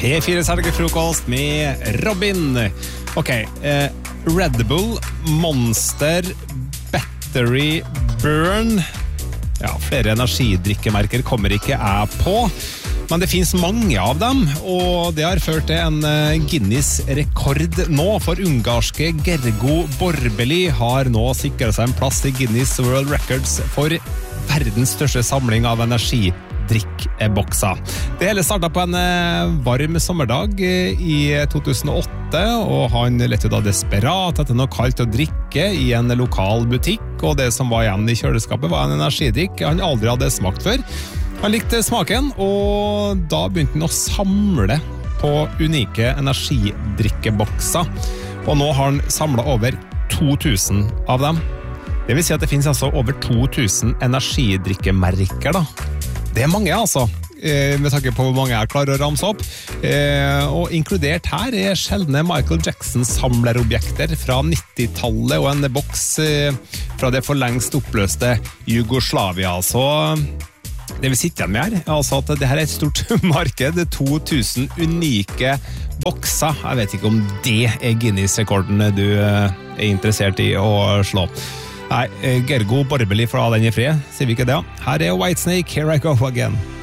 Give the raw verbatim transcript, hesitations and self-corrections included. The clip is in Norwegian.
P fire Selgerfrokost med Robin. Ok, eh, Red Bull, Monster, Battery, Burn. Ja, flere energidrikkemerker kommer ikke jeg på. Men det finns mange av dem, og det har ført til en Guinness-rekord nå, for ungarske Gergo Borbeli har nå sikret seg en plass i Guinness World Records for verdens største samling av energidrikkebokser. Det hele startet på en varm sommerdag i to tusen og åtte, og han lette da desperat etter noe kaldt å drikke i en lokal butikk, og det som var igjen i kjøleskapet var en energidrikk han aldri hadde smakt før. Han likte smaken, og da begynte han å samle på unike energidrikkebokser. Og nå har han samlet over to tusen av dem. Det vil si at det finnes altså over to tusen energidrikkemerker, da. Det er mange, altså, eh, med tanke på hvor mange jeg klarer å ramse opp. Eh, og inkludert her er sjeldne Michael Jackson-samlerobjekter fra nittitallet, og en boks eh, fra det for lengst oppløste Jugoslavia. Så det vi sitter igjen med her, altså at det her er et stort marked, to tusen unike bokser. Jeg vet ikke om det er Guinness-rekorden du er interessert i å slå. Nei, Gergo Borbeli fra den i fred, sier vi ikke det? Her er Whitesnake, Here I Go Again.